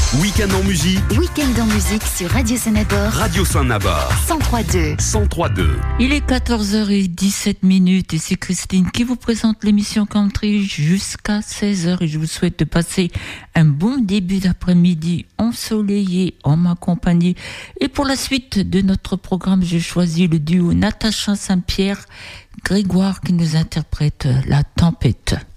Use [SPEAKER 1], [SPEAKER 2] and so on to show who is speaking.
[SPEAKER 1] Week-end en musique.
[SPEAKER 2] Week-end en musique sur Radio Saint-Nabar.
[SPEAKER 1] Radio Saint-Nabar.
[SPEAKER 2] 103.2.
[SPEAKER 1] 103.2.
[SPEAKER 3] Il est 14h17 et c'est Christine qui vous présente l'émission Country jusqu'à 16h et je vous souhaite de passer un bon début d'après-midi ensoleillé en ma compagnie. Et pour la suite de notre programme, j'ai choisi le duo Natacha Saint-Pierre, Grégoire qui nous interprète La Tempête.